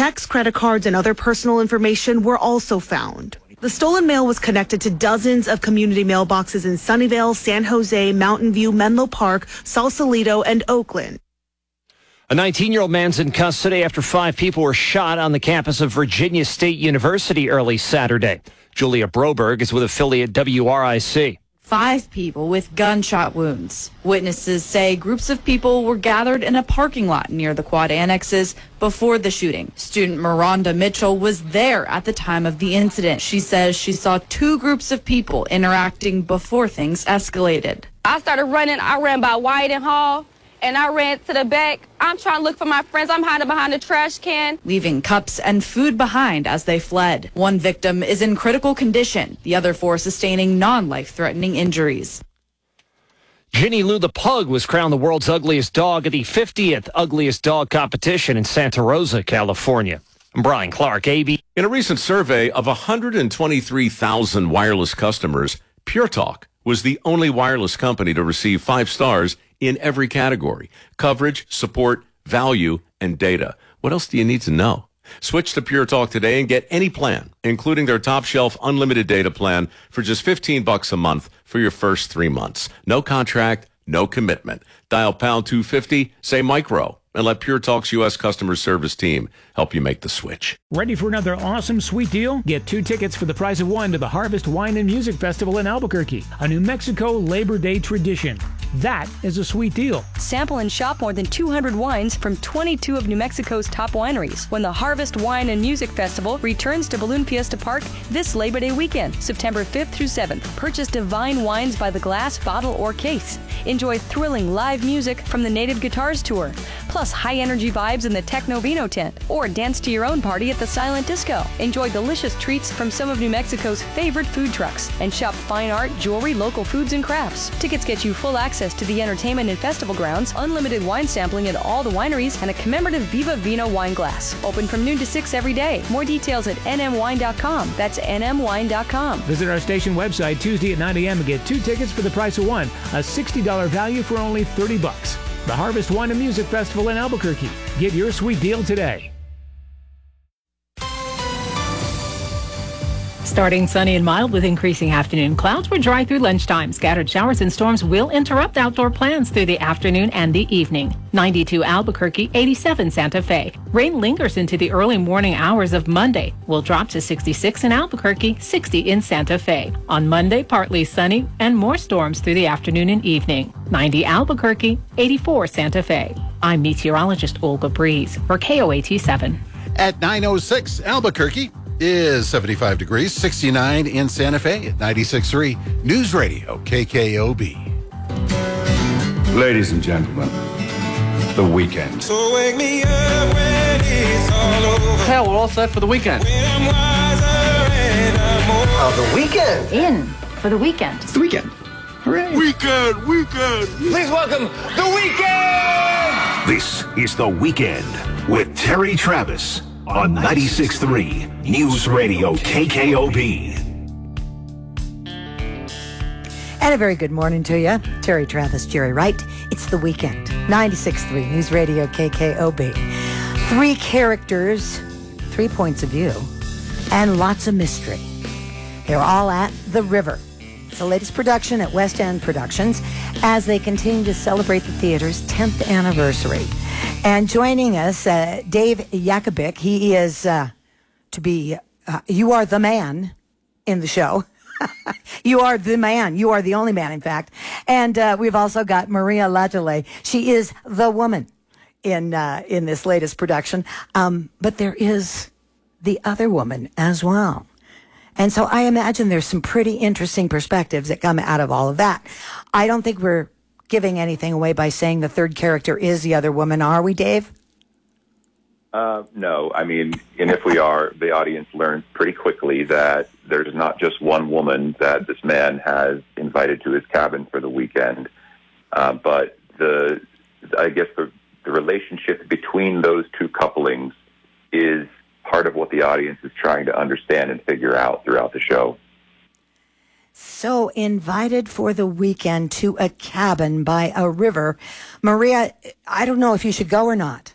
Checks, credit cards, and other personal information were also found. The stolen mail was connected to dozens of community mailboxes in Sunnyvale, San Jose, Mountain View, Menlo Park, Sausalito, and Oakland. A 19-year-old man's in custody after 5 people were shot on the campus of Virginia State University early Saturday. Julia Broberg is with affiliate WRIC. 5 people with gunshot wounds. Witnesses say groups of people were gathered in a parking lot near the quad annexes before the shooting. Student Miranda Mitchell was there at the time of the incident. She says she saw 2 groups of people interacting before things escalated. I started running. I ran by White and Hall, and I ran to the back. I'm trying to look for my friends. I'm hiding behind a trash can. Leaving cups and food behind as they fled. One victim is in critical condition. The other 4 sustaining non-life-threatening injuries. Ginny Lou the Pug was crowned the world's ugliest dog at the 50th Ugliest Dog Competition in Santa Rosa, California. I'm Brian Clark, AB. In a recent survey of 123,000 wireless customers, Pure Talk was the only wireless company to receive 5 stars in every category: coverage, support, value, and data. What else do you need to know? Switch to Pure Talk today and get any plan, including their top shelf unlimited data plan for just $15 a month for your first 3 months. No contract, no commitment. Dial pound 250, say micro, and let Pure Talk's U.S. customer service team help you make the switch. Ready for another awesome sweet deal? Get 2 tickets for the price of 1 to the Harvest Wine and Music Festival in Albuquerque, a New Mexico Labor Day tradition. That is a sweet deal. Sample and shop more than 200 wines from 22 of New Mexico's top wineries when the Harvest Wine and Music Festival returns to Balloon Fiesta Park this Labor Day weekend, September 5th through 7th. Purchase divine wines by the glass, bottle, or case. Enjoy thrilling live music from the Native Guitars Tour, plus high-energy vibes in the Techno Vino tent, or dance to your own party at the Silent Disco. Enjoy delicious treats from some of New Mexico's favorite food trucks, and shop fine art, jewelry, local foods, and crafts. Tickets get you full access to the entertainment and festival grounds, unlimited wine sampling at all the wineries, and a commemorative Viva Vino wine glass. Open from noon to 6 every day. More details at nmwine.com. That's nmwine.com. Visit our station website Tuesday at 9 a.m. and get 2 tickets for the price of 1, a $60 value for only $30. The Harvest Wine and Music Festival in Albuquerque. Get your sweet deal today. Starting sunny and mild with increasing afternoon clouds. We're dry through lunchtime. Scattered showers and storms will interrupt outdoor plans through the afternoon and the evening. 92 Albuquerque, 87 Santa Fe. Rain lingers into the early morning hours of Monday. Will drop to 66 in Albuquerque, 60 in Santa Fe. On Monday, partly sunny and more storms through the afternoon and evening. 90 Albuquerque, 84 Santa Fe. I'm meteorologist Olga Breeze for KOAT7. At 9:06, Albuquerque is 75 degrees, 69 in Santa Fe at 96.3 News Radio KKOB. Ladies and gentlemen, the weekend. So wake me up when it's all over. Hell, we're all set for the weekend. The weekend. In for the weekend. It's the weekend. Hooray. Weekend. Please welcome the weekend. This is The Weekend with Terry Travis on 96.3 News Radio KKOB. And a very good morning to you. Terry Travis, Jerry Wright. It's The Weekend. 96.3 News Radio KKOB. 3 characters, 3 points of view, and lots of mystery. They're all at The River. It's the latest production at West End Productions as they continue to celebrate the theater's 10th anniversary. And joining us, Dave Yakovic. He is you are the man in the show. You are the man. You are the only man, in fact. And we've also got Maria Latale. She is the woman in this latest production. But there is the other woman as well. And so I imagine there's some pretty interesting perspectives that come out of all of that. I don't think we're giving anything away by saying the third character is the other woman, are we, Dave? No. I mean, and if we are, the audience learns pretty quickly that there's not just one woman that this man has invited to his cabin for the weekend, but I guess the relationship between those 2 couplings is part of what the audience is trying to understand and figure out throughout the show. So, invited for the weekend to a cabin by a river. Maria, I don't know if you should go or not.